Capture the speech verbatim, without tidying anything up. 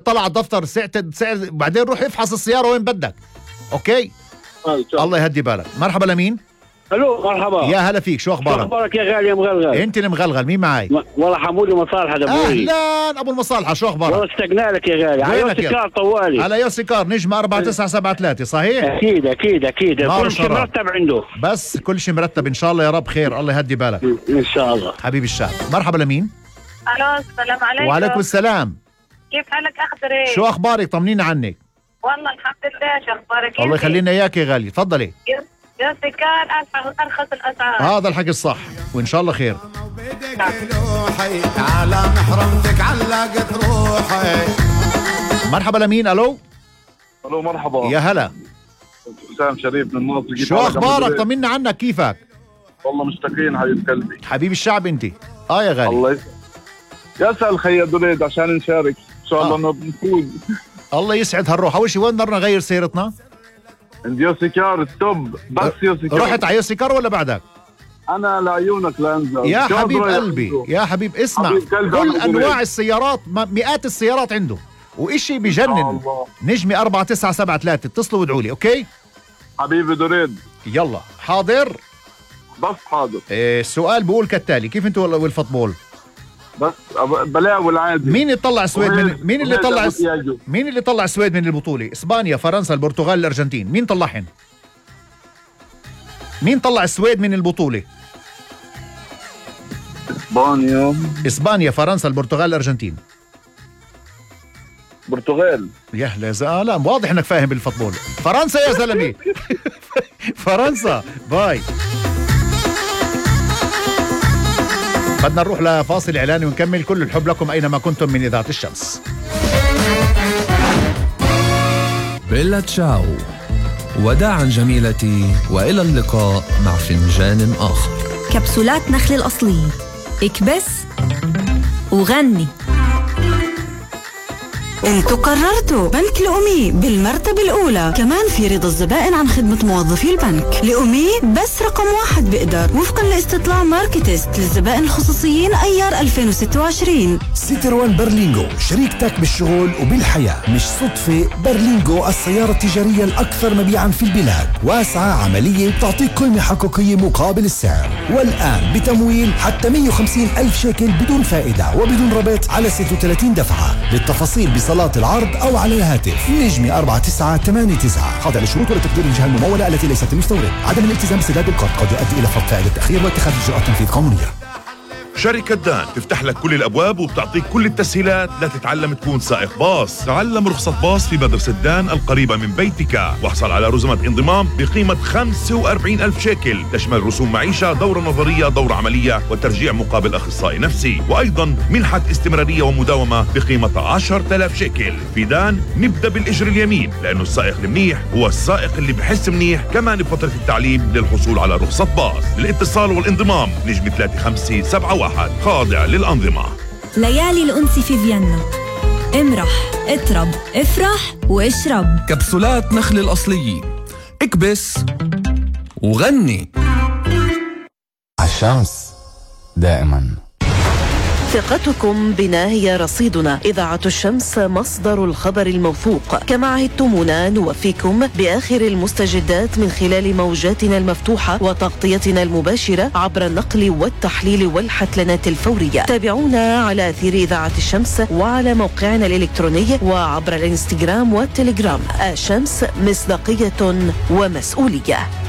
اطلع على الدفتر سعة سعر، بعدين روح افحص السيارة وين بدك. اوكي الله يهدي بالك. مرحبا لمين؟ الو مرحبا. يا هلا فيك، شو اخبارك؟ شو اخبارك يا غالي يا مغلغل؟ انت اللي مغلغل، مين معي؟ م... والله حمودي مصالحة دبوري. اهلا ابو المصالحة، شو اخبارك؟ والله استقنا لك يا غالي. على يوسي كار طوالي. على يوسي كار نجمة أربعة تسعة سبعة ثلاثة صحيح؟ اكيد اكيد اكيد كل شيء مرتب عنده. بس كل شيء مرتب ان شاء الله يا رب خير. الله يهدي بالك ان شاء الله حبيبي الشاب. مرحبا لمين؟ الو السلام عليكم. وعليكم السلام. كيف حالك اخضري؟ شو اخبارك؟ طمنينا عنك. والله الحمد لله. شو اخبارك؟ الله يخلينا اياك يا غالي، تفضلي. يوسي كار ارخص الاسعار. هذا الحكي الصح وان شاء الله خير. على محرمتك علقت روحي. مرحبا لمين؟ الو الو مرحبا. يا هلا. حسام شريف من الناصر. شو اخبارك؟ طمنا عنك، كيفك؟ والله مشتاقين حبيب قلبي. حبيب الشعب انت. اه يا غالي. الله يسعدك. يسأل خي دريد عشان نشارك ان شاء الله انه بنفوز. الله يسعد هالروح. اول شيء وين بدنا نغير سيرتنا؟ عند يوسي كار التوب. بس يوسي كار. رحت على يوسي كار ولا بعدك؟ انا لعيونك لانزل يا حبيب قلبي يا حبيب اسمع، حبيب كل انواع السيارات، مئات السيارات عنده وإشي بجنن. نجمة أربعة تسعة سبعة ثلاثة، اتصلوا وادعوا لي. اوكي حبيبي دريد. يلا حاضر. بس حاضر. إيه السؤال بقول كالتالي، كيف انتوا والفوتبول؟ بس بلاوي العادي. مين اللي طلع السويد من مين اللي طلع مين اللي طلع السويد من البطولة؟ اسبانيا، فرنسا، البرتغال، الارجنتين، مين طلعهن؟ مين طلع السويد من البطولة؟ اسبانيا اسبانيا، فرنسا، البرتغال، الارجنتين. برتغال. يا هلا يا لا واضح انك فاهم بالفوتبول. فرنسا يا زلمه. فرنسا. باي. بدنا نروح لفاصل اعلاني ونكمل. كل الحب لكم اينما كنتم من اذاعه الشمس. بيلا تشاو، وداعا جميلتي، والى اللقاء مع فنجان اخر. كبسولات نخل الاصليه، اكبس وغني. انتوا قررتوا بنك لأمي بالمرتبة الأولى، كمان في رضا الزبائن عن خدمة موظفي البنك. لأمي بس رقم واحد بقدر، وفقا لاستطلاع ماركتست للزبائن الخصوصيين أيار ألفين وستة وعشرين. سيتروان برلينغو، شريكتك بالشغل وبالحياة. مش صدفة برلينغو السيارة التجارية الأكثر مبيعا في البلاد، واسعة عملية تعطيك قيمة حقيقية مقابل السعر، والآن بتمويل حتى مئة وخمسين ألف شيكل بدون فائدة وبدون ربط على ستة وثلاثين دفعة. للتفاصيل بصالات العرض أو على الهاتف نجمة أربعة تسعة ثمانية تسعة. خاضع للشروط ولا تقدير الجهة الممولة التي ليست المستورد. عدم الالتزام بسداد القرض قد يؤدي إلى فرض فائدة التأخير واتخاذ إجراءات تنفيذ قانونية. شركة دان تفتح لك كل الأبواب وبتعطيك كل التسهيلات لتتعلم تكون سائق باص. تعلم رخصة باص في مدرسة دان القريبة من بيتك، واحصل على رسومات انضمام بقيمة خمسة وأربعين ألف شيكل، تشمل رسوم معيشة، دورة نظرية، دورة عملية، وترجيع مقابل أخصائي نفسي، وأيضا منحة استمرارية ومداومة بقيمة عشرة آلاف شيكل. في دان نبدأ بالإجر اليمين، لأنه السائق المنيح هو السائق اللي بحس منيح كمان بفترة التعليم للحصول على رخصة باص. للاتصال والانضمام نجم ثلاثة خمسة سبعة واحد، خاضع للأنظمة. ليالي الأنس في فيينا، امرح، اطرب، افرح واشرب. كبسولات نخل الأصلية، اكبس وغني. الشمس دائما. ثقتكم بنا هي رصيدنا. إذاعة الشمس مصدر الخبر الموثوق. كما عهدتمونا نوفيكم بآخر المستجدات من خلال موجاتنا المفتوحة وتغطيتنا المباشرة عبر النقل والتحليل والحتلنات الفورية. تابعونا على أثير إذاعة الشمس وعلى موقعنا الإلكتروني وعبر الانستغرام والتليجرام. الشمس، مصداقية ومسؤولية.